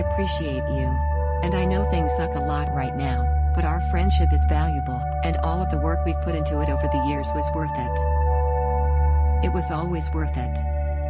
appreciate you. And I know things suck a lot right now, but our friendship is valuable, and all of the work we've put into it over the years was worth it. It was always worth it.